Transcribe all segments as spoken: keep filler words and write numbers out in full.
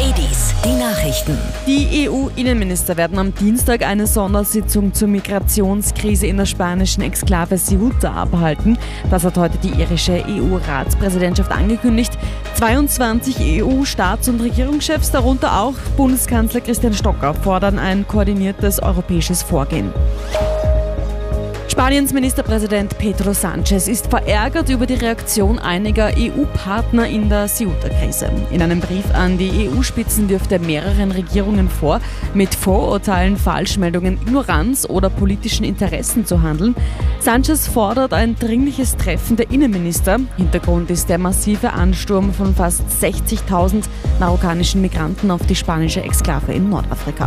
achtzig, die Nachrichten. Die E U-Innenminister werden am Dienstag eine Sondersitzung zur Migrationskrise in der spanischen Exklave Ceuta abhalten. Das hat heute die irische E U-Ratspräsidentschaft angekündigt. zweiundzwanzig E U-Staats- und Regierungschefs, darunter auch Bundeskanzler Christian Stocker, fordern ein koordiniertes europäisches Vorgehen. Spaniens Ministerpräsident Pedro Sánchez ist verärgert über die Reaktion einiger E U-Partner in der Ceuta-Krise. In einem Brief an die E U-Spitzen wirft er mehreren Regierungen vor, mit Vorurteilen, Falschmeldungen, Ignoranz oder politischen Interessen zu handeln. Sánchez fordert ein dringliches Treffen der Innenminister. Hintergrund ist der massive Ansturm von fast sechzigtausend marokkanischen Migranten auf die spanische Exklave in Nordafrika.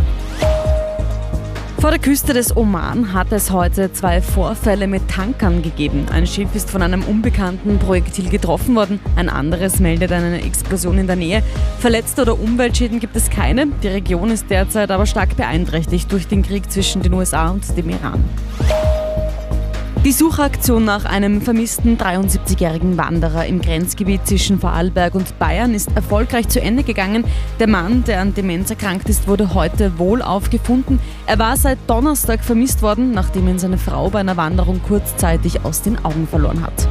Vor der Küste des Oman hat es heute zwei Vorfälle mit Tankern gegeben. Ein Schiff ist von einem unbekannten Projektil getroffen worden, ein anderes meldet eine Explosion in der Nähe. Verletzte oder Umweltschäden gibt es keine. Die Region ist derzeit aber stark beeinträchtigt durch den Krieg zwischen den U S A und dem Iran. Die Suchaktion nach einem vermissten dreiundsiebzigjährigen Wanderer im Grenzgebiet zwischen Vorarlberg und Bayern ist erfolgreich zu Ende gegangen. Der Mann, der an Demenz erkrankt ist, wurde heute wohlauf gefunden. Er war seit Donnerstag vermisst worden, nachdem ihn seine Frau bei einer Wanderung kurzzeitig aus den Augen verloren hat.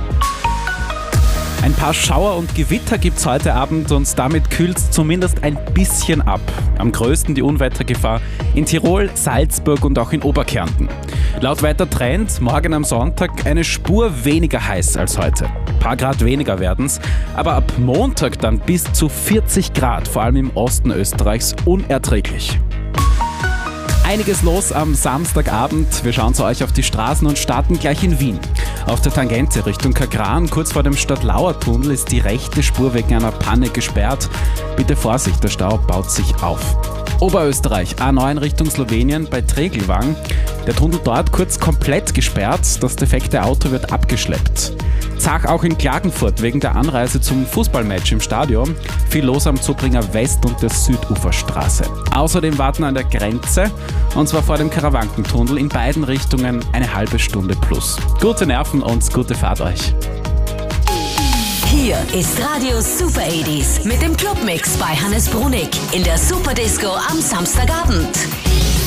Ein paar Schauer und Gewitter gibt's heute Abend und damit kühlt's zumindest ein bisschen ab. Am größten die Unwettergefahr in Tirol, Salzburg und auch in Oberkärnten. Laut Wettertrend morgen am Sonntag eine Spur weniger heiß als heute. Ein paar Grad weniger werden's, aber ab Montag dann bis zu vierzig Grad, vor allem im Osten Österreichs, unerträglich. Einiges los am Samstagabend. Wir schauen zu euch auf die Straßen und starten gleich in Wien. Auf der Tangente Richtung Kagran, kurz vor dem Stadtlauer-Tunnel, ist die rechte Spur wegen einer Panne gesperrt. Bitte Vorsicht, der Stau baut sich auf. Oberösterreich, A neun Richtung Slowenien bei Tregelwang. Der Tunnel dort kurz komplett gesperrt, das defekte Auto wird abgeschleppt. Zach auch in Klagenfurt wegen der Anreise zum Fußballmatch im Stadion. Viel los am Zubringer West- und der Süduferstraße. Außerdem warten an der Grenze, und zwar vor dem Karawankentunnel, in beiden Richtungen eine halbe Stunde plus. Gute Nerven und gute Fahrt euch. Hier ist Radio Super achtzig mit dem Clubmix bei Hannes Brunig in der Superdisco am Samstagabend.